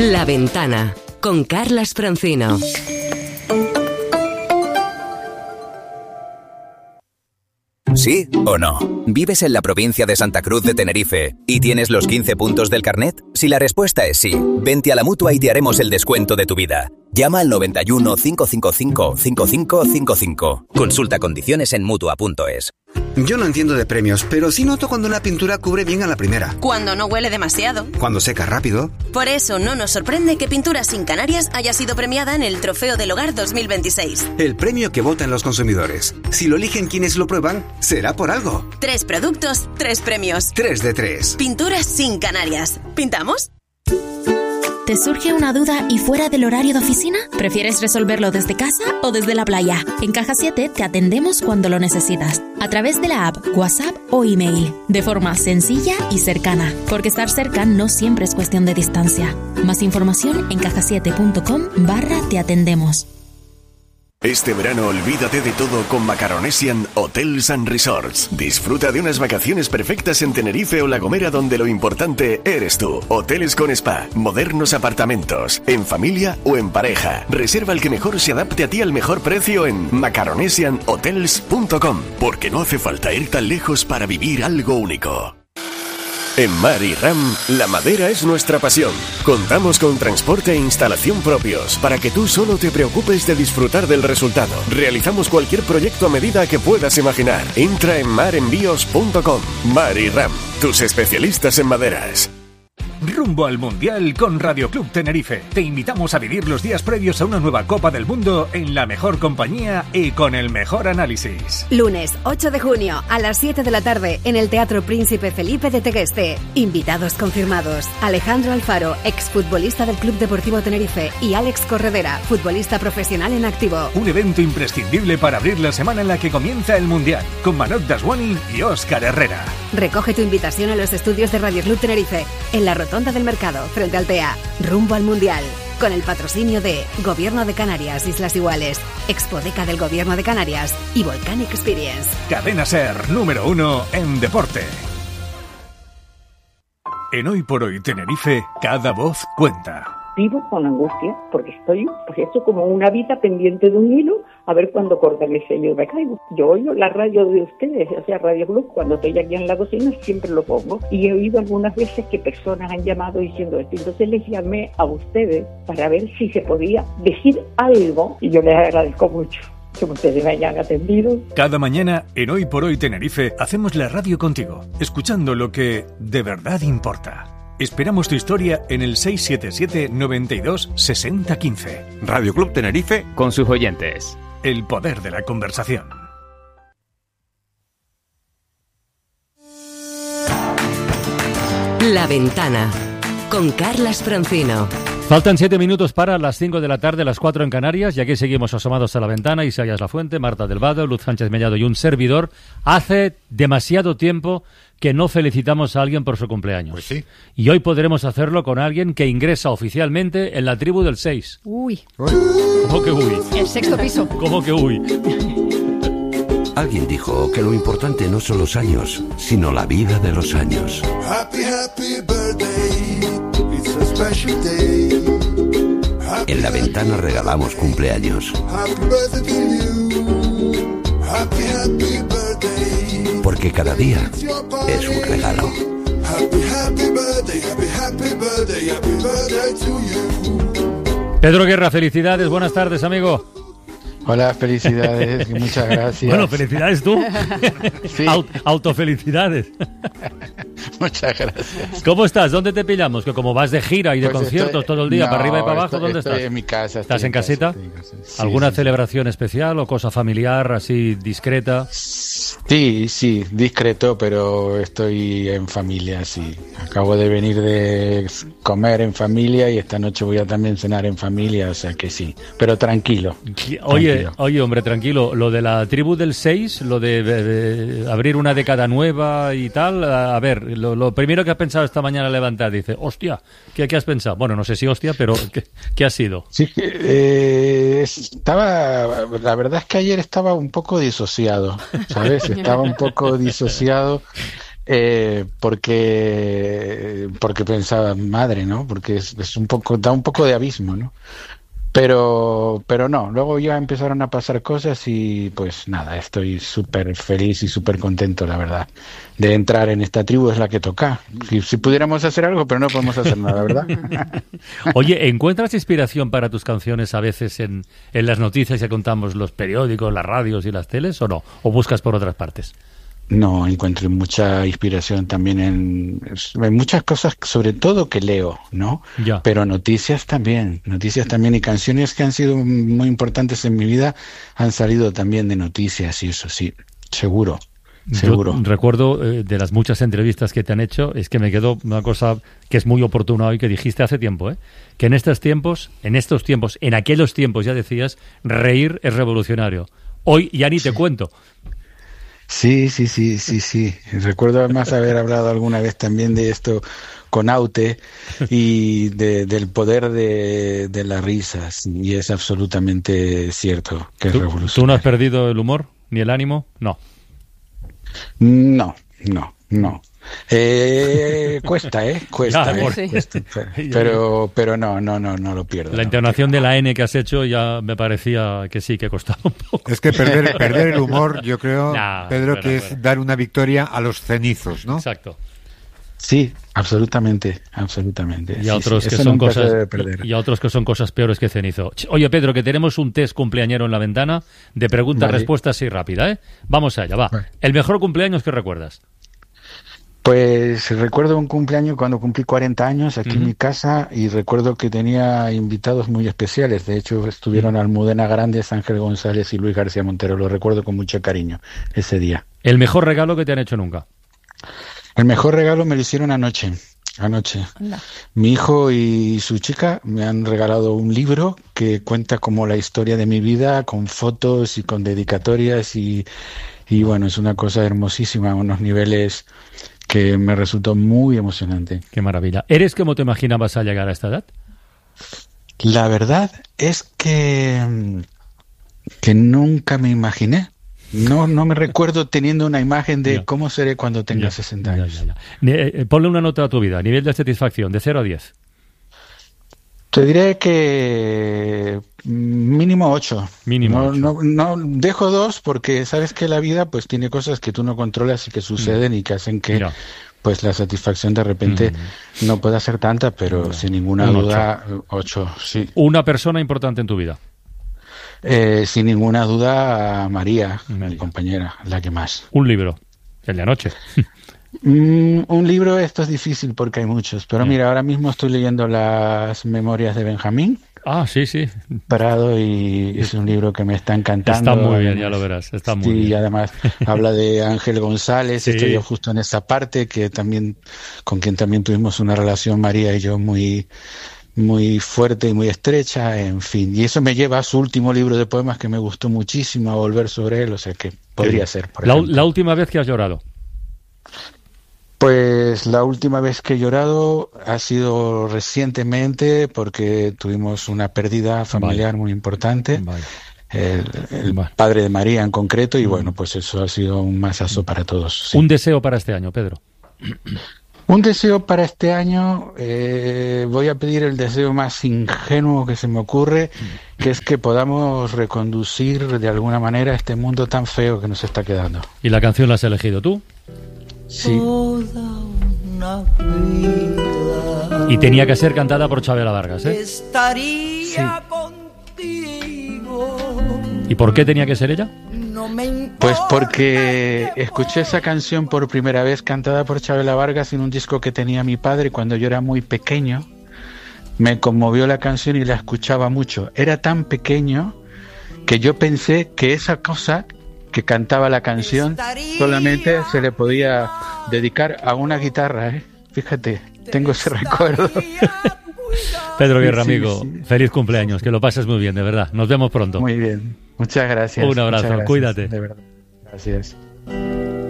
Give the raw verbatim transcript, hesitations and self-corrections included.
La Ventana, con Carlas Francino. ¿Sí o no? ¿Vives en la provincia de Santa Cruz de Tenerife y tienes los quince puntos del carnet? Si la respuesta es sí, vente a la Mutua y te haremos el descuento de tu vida. Llama al noventa y uno, cinco cinco cinco, cinco cinco cinco cinco. Consulta condiciones en mutua punto es. Yo no entiendo de premios, pero sí noto cuando una pintura cubre bien a la primera. Cuando no huele demasiado. Cuando seca rápido. Por eso no nos sorprende que Pinturas Sin Canarias haya sido premiada en el Trofeo del Hogar dos mil veintiséis. El premio que votan los consumidores. Si lo eligen quienes lo prueban, será por algo. Tres productos, tres premios. Tres de tres. Pinturas Sin Canarias. ¿Pintamos? ¿Te surge una duda y fuera del horario de oficina? ¿Prefieres resolverlo desde casa o desde la playa? En Caja siete te atendemos cuando lo necesitas, a través de la app, WhatsApp o email, de forma sencilla y cercana, porque estar cerca no siempre es cuestión de distancia. Más información en caja siete punto com barra te atendemos. Este verano olvídate de todo con Macaronesian Hotels and Resorts. Disfruta de unas vacaciones perfectas en Tenerife o La Gomera, donde lo importante eres tú. Hoteles con spa, modernos apartamentos, en familia o en pareja. Reserva el que mejor se adapte a ti al mejor precio en macaronesian hotels punto com, porque no hace falta ir tan lejos para vivir algo único. En Mar y Ram, la madera es nuestra pasión. Contamos con transporte e instalación propios para que tú solo te preocupes de disfrutar del resultado. Realizamos cualquier proyecto a medida que puedas imaginar. Entra en mar envíos punto com. Mar y Ram, tus especialistas en maderas. Rumbo al Mundial con Radio Club Tenerife. Te invitamos a vivir los días previos a una nueva Copa del Mundo en la mejor compañía y con el mejor análisis. Lunes ocho de junio a las siete de la tarde en el Teatro Príncipe Felipe de Tegueste. Invitados confirmados: Alejandro Alfaro, exfutbolista del Club Deportivo Tenerife, y Alex Corredera, futbolista profesional en activo. Un evento imprescindible para abrir la semana en la que comienza el Mundial, con Manot Daswani y Óscar Herrera. Recoge tu invitación a los estudios de Radio Club Tenerife, en la Rotonda del Mercado, frente al T E A. Rumbo al Mundial, con el patrocinio de Gobierno de Canarias, Islas Iguales, Expodeca del Gobierno de Canarias y Volcanic Experience. Cadena SER, número uno en deporte. En Hoy por Hoy Tenerife, cada voz cuenta. Vivo con angustia porque estoy, pues esto como una vida pendiente de un hilo, a ver cuándo cortan ese hilo y me caigo. Yo oigo la radio de ustedes, o sea, Radio Club, cuando estoy aquí en la cocina siempre lo pongo, y he oído algunas veces que personas han llamado diciendo esto, entonces les llamé a ustedes para ver si se podía decir algo, y yo les agradezco mucho que ustedes me hayan atendido. Cada mañana en Hoy por Hoy Tenerife hacemos la radio contigo, escuchando lo que de verdad importa. Esperamos tu historia en el seis siete siete, noventa y dos, sesenta, quince. Radio Club Tenerife con sus oyentes. El poder de la conversación. La Ventana, con Carlas Francino. Faltan siete minutos para las cinco de la tarde, las cuatro en Canarias, y aquí seguimos asomados a La Ventana. Isaías Lafuente, Marta del Vado, Luz Sánchez Mellado y un servidor. Hace demasiado tiempo que no felicitamos a alguien por su cumpleaños. Pues sí. Y hoy podremos hacerlo con alguien que ingresa oficialmente en la tribu del seis. Uy. ¿Cómo que uy? El sexto piso. ¿Cómo que uy? Alguien dijo que lo importante no son los años, sino la vida de los años. Happy, happy birthday. It's a special day. Happy, en La Ventana regalamos cumpleaños. Happy birthday to you. Happy, happy birthday. Porque cada día es un regalo. Happy, happy birthday. Happy, happy birthday. Happy birthday to you. Pedro Guerra, felicidades, buenas tardes, amigo. Hola, felicidades, muchas gracias. Bueno, felicidades tú. Sí. Aut- autofelicidades. Muchas gracias. ¿Cómo estás? ¿Dónde te pillamos? Que como vas de gira y de Pues conciertos estoy... todo el día, no, para arriba y para abajo, estoy, ¿dónde estoy estás? en mi casa. ¿Estás en, en casa, casita? estoy en casa. Sí, ¿Alguna sí, celebración sí. especial o cosa familiar, así discreta? Sí, sí, discreto, pero estoy en familia, sí. Acabo de venir de comer en familia y esta noche voy a también cenar en familia, o sea que sí, pero tranquilo. Oye, tranquilo. oye, hombre, tranquilo, lo de la tribu del seis, lo de, de, de abrir una década nueva y tal, a, a ver, lo, lo primero que has pensado esta mañana al levantar, dice, hostia, ¿qué, qué has pensado? Bueno, no sé si hostia, pero ¿qué, qué ha sido? Sí, eh, estaba, la verdad es que ayer estaba un poco disociado, ¿sabes? Estaba un poco disociado eh, porque porque pensaba, madre, ¿no? Porque es, es un poco, da un poco de abismo, ¿no? Pero, pero no, luego ya empezaron a pasar cosas y pues nada, estoy súper feliz y súper contento, la verdad, de entrar en esta tribu. Es la que toca. Si, si pudiéramos hacer algo, pero no podemos hacer nada, ¿verdad? Oye, ¿encuentras inspiración para tus canciones a veces en, en las noticias que contamos los periódicos, las radios y las teles o no? ¿O buscas por otras partes? No, encuentro mucha inspiración también en, en muchas cosas, sobre todo que leo, ¿no? Ya. Pero noticias también, noticias también, y canciones que han sido muy importantes en mi vida han salido también de noticias, y eso sí, seguro, seguro. Yo recuerdo eh, de las muchas entrevistas que te han hecho, es que me quedó una cosa que es muy oportuna hoy, que dijiste hace tiempo, ¿eh? Que en estos tiempos, en estos tiempos, en aquellos tiempos ya decías, reír es revolucionario. Hoy ya ni te Sí. cuento. Sí, sí, sí, sí, sí. Recuerdo además haber hablado alguna vez también de esto con Aute y de, del poder de, de las risas, y es absolutamente cierto que es ¿Tú, revolucionario. ¿Tú no has perdido el humor ni el ánimo? No. No, no, no. Eh, cuesta, ¿eh? Cuesta, Ya, amor. ¿eh? Cuesta. Pero, pero no, no, no, no lo pierdo. La no. entonación de la N que has hecho ya me parecía que sí, que costaba un poco. Es que perder, perder el humor, yo creo, Nah, Pedro, fuera, que fuera. es dar una victoria a los cenizos, ¿no? Exacto. Sí, absolutamente, absolutamente. Y a Sí, otros sí, que eso son nunca se cosas debe perder. y a otros que son cosas peores que cenizo. Ch, Oye, Pedro, que tenemos un test cumpleañero en la ventana de preguntas Vale. respuestas así rápida, ¿eh? Vamos allá, va. Vale. El mejor cumpleaños que recuerdas. Pues recuerdo un cumpleaños cuando cumplí cuarenta años aquí Ujú. en mi casa, y recuerdo que tenía invitados muy especiales. De hecho, estuvieron Almudena Grandes, Ángel González y Luis García Montero. Lo recuerdo con mucho cariño ese día. El mejor regalo que te han hecho nunca. El mejor regalo me lo hicieron anoche. Anoche. Mi hijo y su chica me han regalado un libro que cuenta como la historia de mi vida, con fotos y con dedicatorias, y, y bueno, es una cosa hermosísima, a unos niveles que me resultó muy emocionante. Qué maravilla. ¿Eres como te imaginabas al llegar a esta edad? La verdad es que, que nunca me imaginé. No, no me recuerdo teniendo una imagen de Ya. cómo seré cuando tenga Ya, sesenta ya, años. ya, ya. Ni- eh, Ponle una nota a tu vida, nivel de satisfacción, de cero a diez. Te diré que mínimo ocho. Mínimo no, ocho. no, no dejo dos porque sabes que la vida pues tiene cosas que tú no controlas y que suceden y que hacen que Ya. pues la satisfacción de repente no pueda ser tanta, pero sin ninguna Un duda ocho, sí. Una persona importante en tu vida. Eh, sin ninguna duda a María, mi compañera, la que más. Un libro. El de anoche. Mm, un libro, esto es difícil porque hay muchos, pero mira, ahora mismo estoy leyendo las Memorias de Benjamín Ah, sí, sí. Prado, y es un libro que me está encantando. Está muy bien, Además, ya lo verás. Está muy sí, bien. y además habla de Ángel González. Sí. Estoy yo justo en esa parte que también, con quien también tuvimos una relación, María y yo, muy, muy fuerte y muy estrecha, en fin. Y eso me lleva a su último libro de poemas que me gustó muchísimo, a volver sobre él, o sea que podría ser, por La, ejemplo. la última vez que has llorado. Pues la última vez que he llorado ha sido recientemente, porque tuvimos una pérdida familiar muy importante. El, el padre de María en concreto, y bueno, pues eso ha sido un masazo para todos. sí. Un deseo para este año, Pedro. Un deseo para este año, eh, voy a pedir el deseo más ingenuo que se me ocurre, que es que podamos reconducir de alguna manera este mundo tan feo que nos está quedando. ¿Y la canción la has elegido tú? Sí. Y tenía que ser cantada por Chabela Vargas, ¿eh? Estaría contigo. ¿Y por qué tenía que ser ella? No me importa. Pues porque escuché esa canción por primera vez cantada por Chabela Vargas en un disco que tenía mi padre cuando yo era muy pequeño. Me conmovió la canción y la escuchaba mucho. Era tan pequeño que yo pensé que esa cosa que cantaba la canción solamente se le podía dedicar a una guitarra, ¿eh? Fíjate, tengo ese recuerdo. Pedro Guerra, Sí, amigo, sí. feliz cumpleaños, que lo pases muy bien, de verdad. Nos vemos pronto. Muy bien, muchas gracias. Un abrazo, muchas gracias, cuídate. De verdad, gracias.